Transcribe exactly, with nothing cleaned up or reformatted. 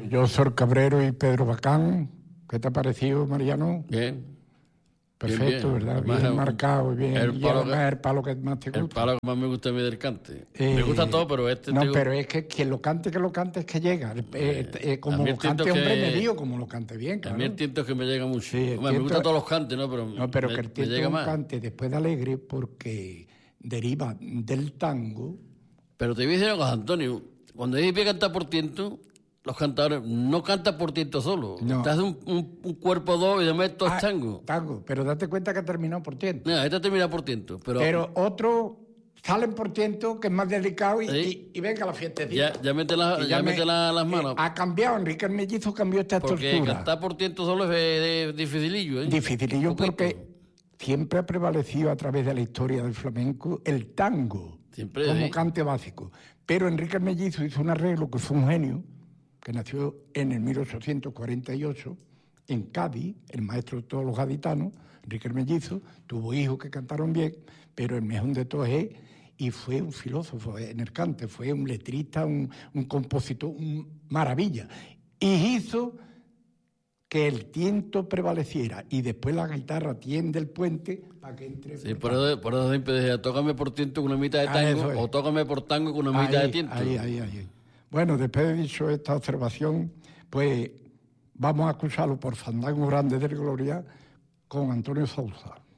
Yo, Sor Cabrero y Pedro Bacán. ¿Qué te ha parecido, Mariano? Bien. Perfecto, bien, bien. ¿verdad? Además, bien un, marcado y bien. El y palo, además que, el palo que más te gusta. El palo que más me gusta a mí del cante. Eh, me gusta todo, pero este... No, tengo... pero es que quien lo cante, que lo cante, es que llega. Eh, eh, eh, como lo cante, que... hombre, me lío, como lo cante bien, claro. A mí el tiento es que me llega mucho. Sí, Hombre, tiento... me gustan todos los cantes, ¿no? Pero, no, pero me, que el tiento llega es un más. cante después de alegre porque deriva del tango. Pero te voy a decir una cosa, Antonio. Cuando dices que cantar por tiento... Los cantadores no cantan por tiento solo. No. Te hace un, un, un cuerpo dos y además todo ah, es tango. Tango, pero date cuenta que ha terminado por tiento. No, esta termina por tiento. Pero, pero otros salen por tiento, que es más delicado, y, ¿sí? y, y venga la fiestecita. Ya, ya mete, la, ya ya mete me, la, las manos. Eh, ha cambiado, Enrique el Mellizo cambió esta porque estructura. Porque cantar por tiento solo es de, de, dificilillo. ¿eh? Dificilillo porque siempre ha prevalecido a través de la historia del flamenco el tango siempre, como ¿sí? cante básico. Pero Enrique el Mellizo hizo un arreglo que fue un genio, que nació en el mil ochocientos cuarenta y ocho en Cádiz, el maestro de todos los gaditanos, Enrique el Mellizo, tuvo hijos que cantaron bien, pero el mejor de todos es, y fue un filósofo en el cante, fue un letrista, un, un compositor, un maravilla, y hizo que el tiento prevaleciera, y después la guitarra tiende el puente para que entre... Sí, por eso, por eso siempre decía, tócame por tiento con una mitad de tango, es. o tócame por tango con una mitad ahí, de tiento. Ahí, ahí, ahí. Bueno, después de dicho esta observación, pues vamos a escucharlo por Fandango Grande de Gloria con Antonio Sousa.